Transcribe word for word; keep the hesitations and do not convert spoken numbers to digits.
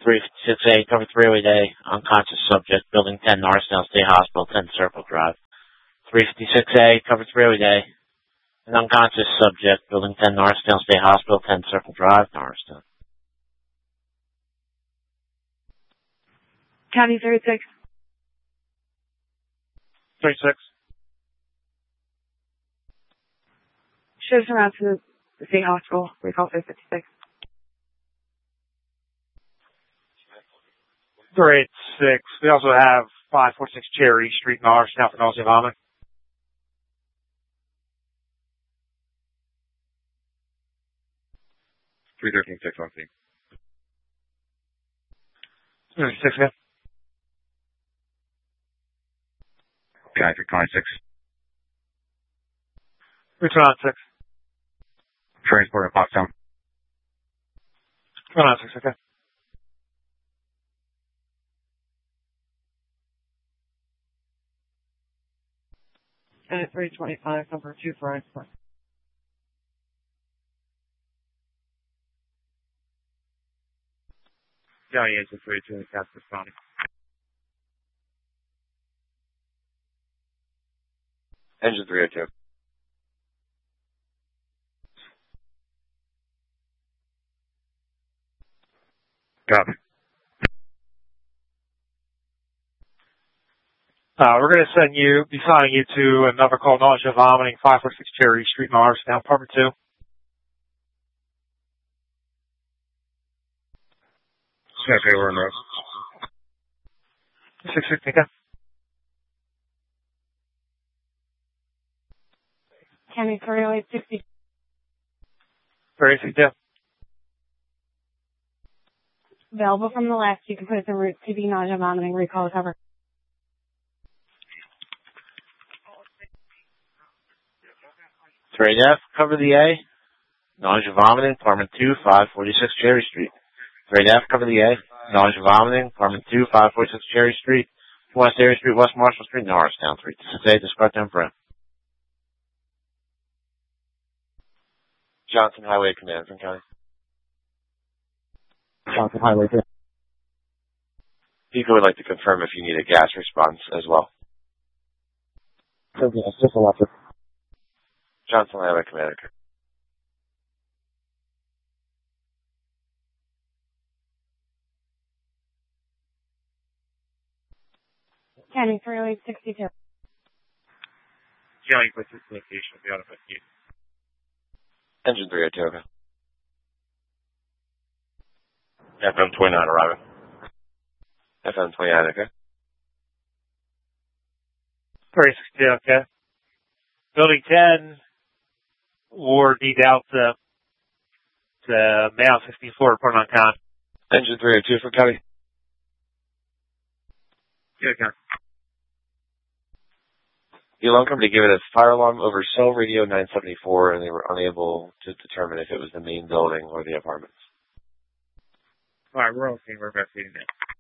three fifty-six A, cover three-way day, unconscious subject, building ten, Norristown State Hospital, ten Circle Drive. three fifty-six A, cover three-way day, an unconscious subject, building ten, Norristown State Hospital, ten Circle Drive, Norristown. County thirty-six. thirty-six. Shows around to the state hospital. We call three fifty-six. three eighty-six. We also have five forty-six Cherry Street, Norristown for nausea and vomiting. three thirteen six on scene. three thirty-six again. Okay, three twenty-six. three twenty-six. Transport at Foxtown. three twenty-six, okay. And at three twenty-five, number two for Iceland. County engine three two in Casper County. Engine three oh two. Copy. Uh, we're going to send you, be signing you to another call, nausea, vomiting, five forty-six Cherry Street, Norristown, apartment two. Okay, we're in row. six sixty, okay. County three oh eight sixty. three sixty, yeah. Available from the left. You can put it in route T V, nausea, vomiting, recall, cover. three F, cover the A, nausea, vomiting, apartment two, five forty-six Cherry Street. three F, cover the A, nausea, vomiting, apartment two, five forty-six Cherry Street, West Area Street, West Marshall Street, Norristown, three fifty-six A, describe them for Johnson Highway Command, from County. Johnson Highway, yeah. Pico would like to confirm if you need a gas response as well. So, yeah, it's just electric. Johnson Highway Command. County three oh eight sixty-two. County puts its location will be out of it. Engine three oh two, okay. F M twenty-nine arriving. F M twenty-nine, okay. three sixty, okay. Building ten, Ward D Delta, to Mail sixty-four, report on con. Engine three oh two for County. Yeah, County. The alarm company gave it a fire alarm over cell radio nine seventy-four, and they were unable to determine if it was the main building or the apartments. Alright, we're on scene. We're investigating that.